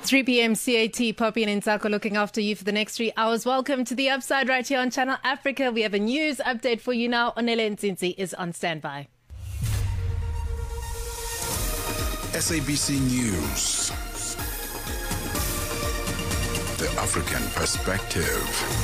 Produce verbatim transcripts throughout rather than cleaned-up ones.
three p.m. C A T, Poppy and Nsako looking after you for the next three hours. Welcome to The Upside right here on Channel Africa. We have a news update for you now. Onele Nzinzi is on standby. S A B C News. The African Perspective.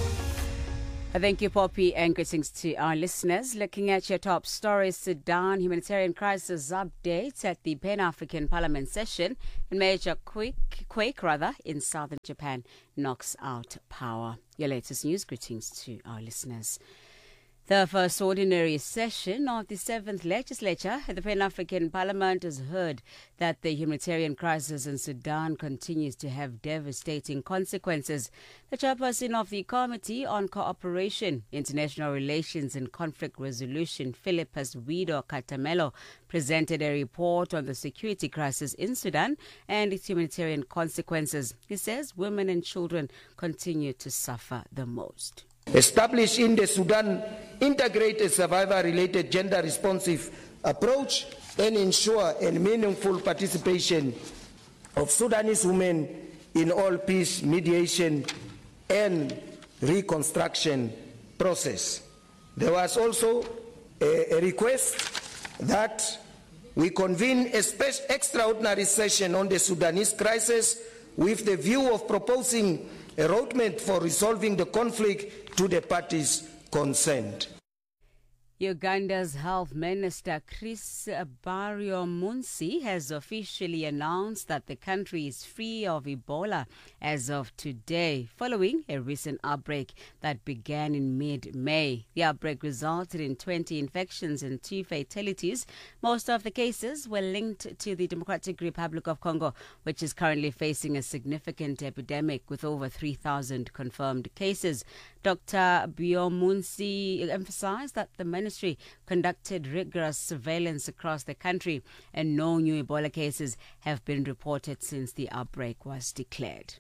Thank you, Poppy, and greetings to our listeners. Looking at your top stories, Sudan humanitarian crisis update at the Pan-African Parliament session, and major quake, quake rather in southern Japan knocks out power. Your latest news, greetings to our listeners. The first ordinary session of the seventh legislature at the Pan-African Parliament has heard that the humanitarian crisis in Sudan continues to have devastating consequences. The chairperson of the Committee on Cooperation, International Relations and Conflict Resolution, Philippus Guido Catamelo, presented a report on the security crisis in Sudan and its humanitarian consequences. He says women and children continue to suffer the most. Establish in the Sudan integrated survivor-related gender-responsive approach and ensure a meaningful participation of Sudanese women in all peace mediation and reconstruction process. There was also a, a request that we convene a special extraordinary session on the Sudanese crisis with the view of proposing a roadmap for resolving the conflict to the parties concerned. Uganda's Health Minister Chris Baryomunsi has officially announced that the country is free of Ebola as of today, following a recent outbreak that began in mid-May. The outbreak resulted in twenty infections and two fatalities. Most of the cases were linked to the Democratic Republic of Congo, which is currently facing a significant epidemic with over three thousand confirmed cases. Doctor Baryomunsi emphasized that the ministry conducted rigorous surveillance across the country and no new Ebola cases have been reported since the outbreak was declared.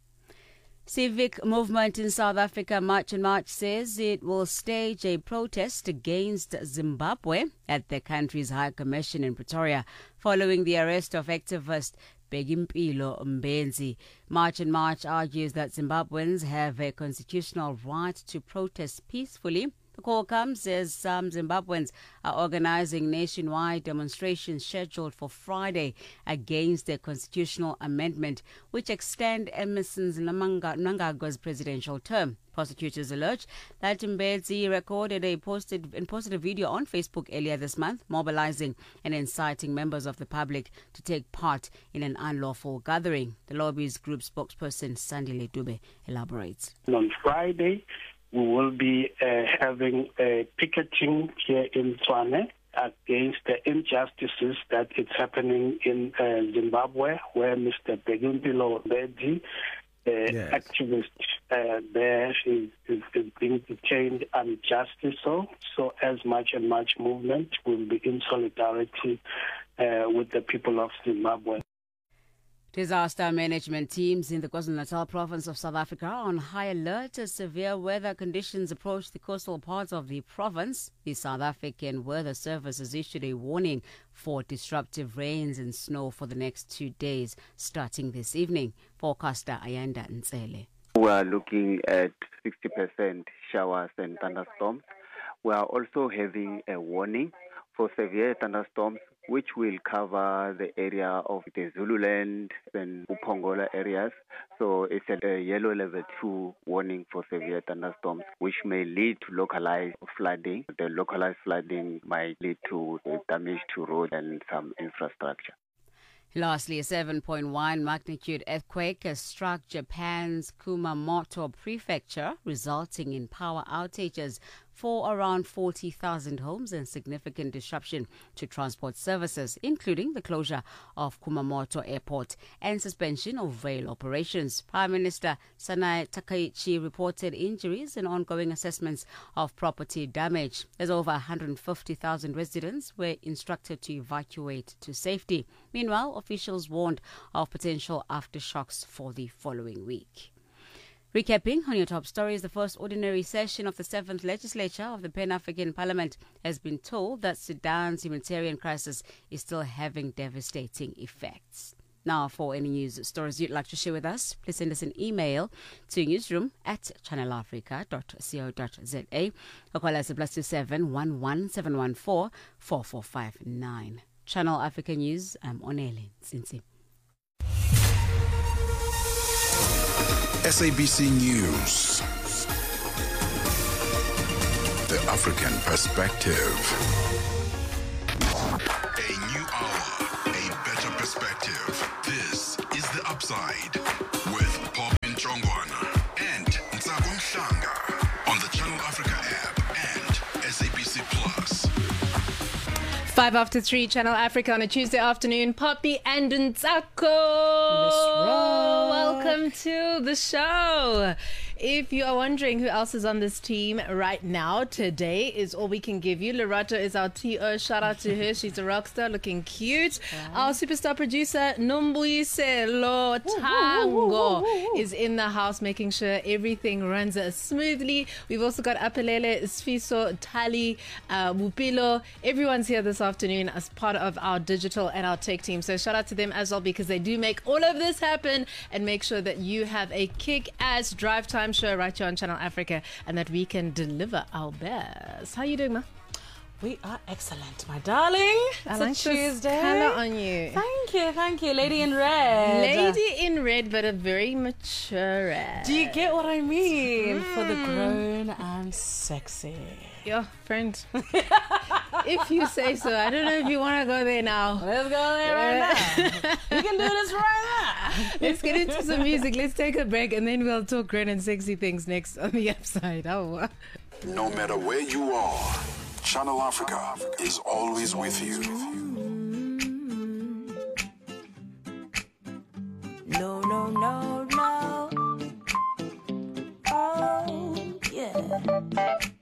Civic movement in South Africa, March and March, says it will stage a protest against Zimbabwe at the country's High Commission in Pretoria following the arrest of activist Begimpilo Mbenzi. March and March argues that Zimbabweans have a constitutional right to protest peacefully. The call comes as some Zimbabweans are organizing nationwide demonstrations scheduled for Friday against the constitutional amendment which extend Emmerson Mnangagwa's presidential term. Prosecutors allege that Mbedzi recorded a posted and posted a video on Facebook earlier this month, mobilizing and inciting members of the public to take part in an unlawful gathering. The lobbyist group spokesperson Sandile Dube elaborates. On Friday, we will be uh, having a picketing here in Tshwane against the injustices that is happening in uh, Zimbabwe, where Mister Begimpilo Mbenzi, the yes. activist uh, there, is, is, is being detained unjustly. So, so as much and much movement will be in solidarity uh, with the people of Zimbabwe. Disaster management teams in the KwaZulu-Natal province of South Africa are on high alert as severe weather conditions approach the coastal parts of the province. The South African Weather Service has issued a warning for disruptive rains and snow for the next two days, starting this evening. Forecaster Ayanda Ntsele. We are looking at sixty percent showers and thunderstorms. We are also having a warning for severe thunderstorms, which will cover the area of the Zululand and Upongola areas. So it's a, a yellow level two warning for severe thunderstorms, which may lead to localized flooding. The localized flooding might lead to damage to roads and some infrastructure. Lastly, a seven point one magnitude earthquake has struck Japan's Kumamoto prefecture, resulting in power outages for around forty thousand homes and significant disruption to transport services, including the closure of Kumamoto Airport and suspension of rail operations. Prime Minister Sanae Takaichi reported injuries and ongoing assessments of property damage, as over one hundred fifty thousand residents were instructed to evacuate to safety. Meanwhile, officials warned of potential aftershocks for the following week. Recapping on your top stories, the first ordinary session of the seventh legislature of the Pan-African Parliament has been told that Sudan's humanitarian crisis is still having devastating effects. Now, for any news stories you'd like to share with us, please send us an email to newsroom at channelafrica dot co dot za or call us at plus two seven one one seven one four four four five nine. Channel Africa News, I'm Onele Nsinsi. S A B C News. The African Perspective. A new hour, a better perspective. This is The Upside with Poppin Chongwana and Ntsako Mhlanga on the Channel Africa app and S A B C Plus. Five after three, Channel Africa on a Tuesday afternoon. Poppy and Ntsako. Welcome to the show. If you are wondering who else is on this team right now, today is all we can give you. Lerato is our T O. Shout out to her. She's a rock star, looking cute. Wow. Our superstar producer, Nombuyiselo Tango, is in the house, making sure everything runs uh, smoothly. We've also got Apelele, Sfiso, Tali, uh, Mupilo. Everyone's here this afternoon as part of our digital and our tech team. So shout out to them as well, because they do make all of this happen and make sure that you have a kick-ass drive time show right here on Channel Africa and that we can deliver our best. How you doing, Ma? We are excellent, my darling. It's I a like Tuesday. this colour on you. Thank you, thank you. Lady in red. Lady in red, but a very mature red. Do you get what I mean? Mm. For the grown and sexy. Yeah, friend. If you say so. I don't know if you want to go there now. Let's go there right now. We can do this right now. Let's get into some music. Let's take a break and then we'll talk grown and sexy things next on The Upside. Oh. No matter where you are, Channel Africa is always with you. No, no, no, no. Oh, yeah.